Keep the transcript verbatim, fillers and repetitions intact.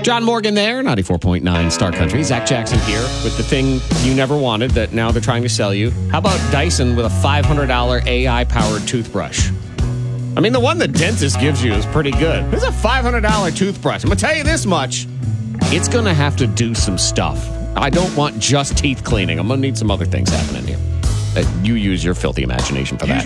John Morgan there, ninety-four point nine Star Country. Zach Jackson here with the thing you never wanted that now they're trying to sell you. How about Dyson with a five hundred dollars A I-powered toothbrush? I mean, the one the dentist gives you is pretty good. This is a five hundred dollars toothbrush. I'm going to tell you this much. It's going to have to do some stuff. I don't want just teeth cleaning. I'm going to need some other things happening here. Uh, you use your filthy imagination for that.